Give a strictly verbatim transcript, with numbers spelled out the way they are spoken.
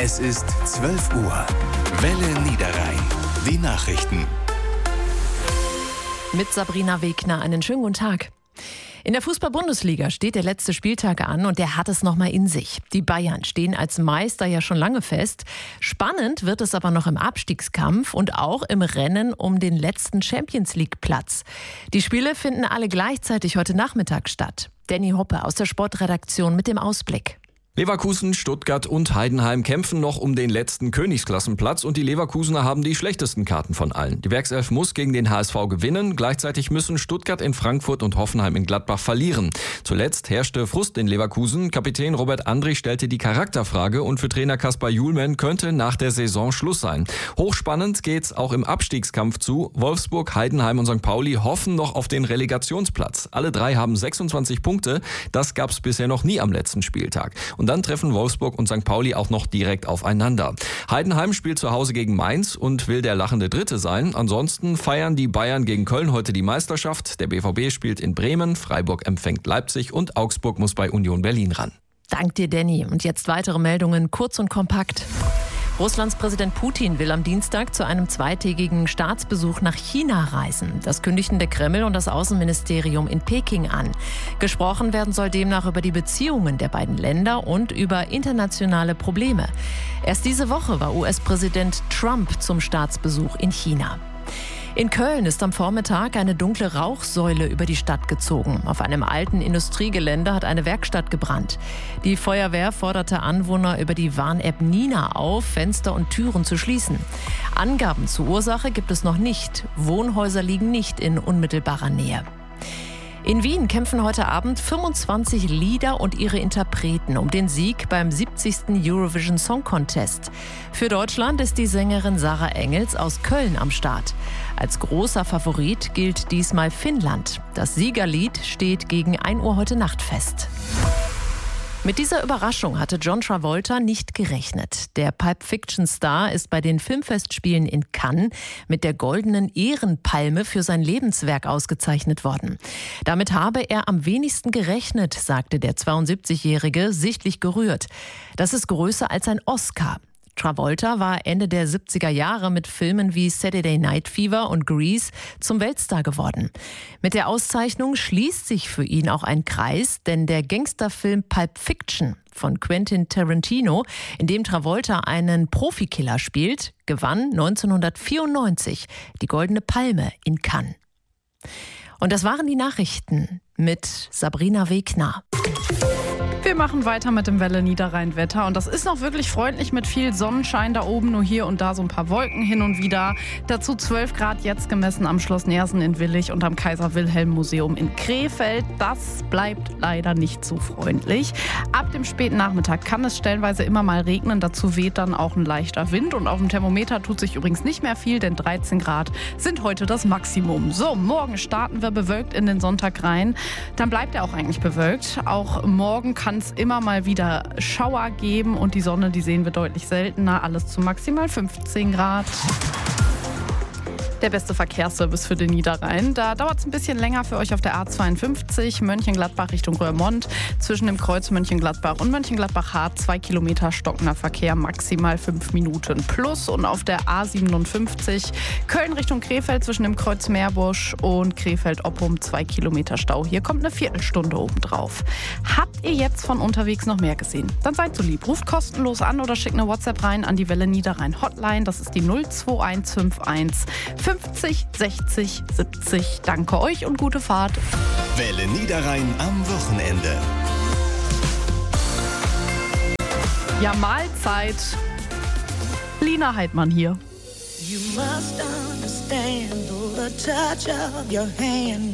Es ist zwölf Uhr. Welle Niederrhein. Die Nachrichten. Mit Sabrina Wegner einen schönen guten Tag. In der Fußball-Bundesliga steht der letzte Spieltag an und der hat es nochmal in sich. Die Bayern stehen als Meister ja schon lange fest. Spannend wird es aber noch im Abstiegskampf und auch im Rennen um den letzten Champions-League-Platz. Die Spiele finden alle gleichzeitig heute Nachmittag statt. Danny Hoppe aus der Sportredaktion mit dem Ausblick. Leverkusen, Stuttgart und Heidenheim kämpfen noch um den letzten Königsklassenplatz und die Leverkusener haben die schlechtesten Karten von allen. Die Werkself muss gegen den H S V gewinnen, gleichzeitig müssen Stuttgart in Frankfurt und Hoffenheim in Gladbach verlieren. Zuletzt herrschte Frust in Leverkusen, Kapitän Robert Andrich stellte die Charakterfrage und für Trainer Kaspar Julmen könnte nach der Saison Schluss sein. Hochspannend geht's auch im Abstiegskampf zu. Wolfsburg, Heidenheim und Sankt Pauli hoffen noch auf den Relegationsplatz. Alle drei haben sechsundzwanzig Punkte, das gab's bisher noch nie am letzten Spieltag. Und Und dann treffen Wolfsburg und Sankt Pauli auch noch direkt aufeinander. Heidenheim spielt zu Hause gegen Mainz und will der lachende Dritte sein. Ansonsten feiern die Bayern gegen Köln heute die Meisterschaft. Der B V B spielt in Bremen, Freiburg empfängt Leipzig und Augsburg muss bei Union Berlin ran. Dank dir, Danny. Und jetzt weitere Meldungen, kurz und kompakt. Russlands Präsident Putin will am Dienstag zu einem zweitägigen Staatsbesuch nach China reisen. Das kündigten der Kreml und das Außenministerium in Peking an. Gesprochen werden soll demnach über die Beziehungen der beiden Länder und über internationale Probleme. Erst diese Woche war U S-Präsident Trump zum Staatsbesuch in China. In Köln ist am Vormittag eine dunkle Rauchsäule über die Stadt gezogen. Auf einem alten Industriegelände hat eine Werkstatt gebrannt. Die Feuerwehr forderte Anwohner über die Warn-App Nina auf, Fenster und Türen zu schließen. Angaben zur Ursache gibt es noch nicht. Wohnhäuser liegen nicht in unmittelbarer Nähe. In Wien kämpfen heute Abend fünfundzwanzig Lieder und ihre Interpreten um den Sieg beim siebzigsten Eurovision Song Contest. Für Deutschland ist die Sängerin Sarah Engels aus Köln am Start. Als großer Favorit gilt diesmal Finnland. Das Siegerlied steht gegen ein Uhr heute Nacht fest. Mit dieser Überraschung hatte John Travolta nicht gerechnet. Der Pulp-Fiction-Star ist bei den Filmfestspielen in Cannes mit der goldenen Ehrenpalme für sein Lebenswerk ausgezeichnet worden. Damit habe er am wenigsten gerechnet, sagte der zweiundsiebzigjährige, sichtlich gerührt. Das ist größer als ein Oscar. Travolta war Ende der siebziger Jahre mit Filmen wie Saturday Night Fever und Grease zum Weltstar geworden. Mit der Auszeichnung schließt sich für ihn auch ein Kreis, denn der Gangsterfilm Pulp Fiction von Quentin Tarantino, in dem Travolta einen Profikiller spielt, gewann neunzehnhundertvierundneunzig die Goldene Palme in Cannes. Und das waren die Nachrichten mit Sabrina Wegner. Wir machen weiter mit dem Welle Niederrhein-Wetter und das ist noch wirklich freundlich mit viel Sonnenschein da oben, nur hier und da so ein paar Wolken hin und wieder. Dazu zwölf Grad jetzt gemessen am Schloss Neersen in Willich und am Kaiser-Wilhelm-Museum in Krefeld. Das bleibt leider nicht so freundlich. Ab dem späten Nachmittag kann es stellenweise immer mal regnen, dazu weht dann auch ein leichter Wind und auf dem Thermometer tut sich übrigens nicht mehr viel, denn dreizehn Grad sind heute das Maximum. So, morgen starten wir bewölkt in den Sonntag rein, dann bleibt er auch eigentlich bewölkt. Auch morgen kann es immer mal wieder Schauer geben und die Sonne, die sehen wir deutlich seltener. Alles zu maximal fünfzehn Grad. Der beste Verkehrsservice für den Niederrhein. Da dauert es ein bisschen länger für euch auf der A zweiundfünfzig, Mönchengladbach Richtung Roermond. Zwischen dem Kreuz Mönchengladbach und Mönchengladbach-Hart zwei Kilometer stockender Verkehr, maximal fünf Minuten plus. Und auf der A siebenundfünfzig, Köln Richtung Krefeld zwischen dem Kreuz Meerbusch und Krefeld-Oppum zwei Kilometer Stau. Hier kommt eine Viertelstunde obendrauf. Habt ihr jetzt von unterwegs noch mehr gesehen? Dann seid so lieb, ruft kostenlos an oder schickt eine WhatsApp rein an die Welle Niederrhein Hotline. Das ist die null zwei eins fünf eins fünfzig sechzig siebzig. Danke euch und gute Fahrt. Welle Niederrhein am Wochenende. Ja, Mahlzeit. Lina Heidmann hier. You must understand the touch of your hand.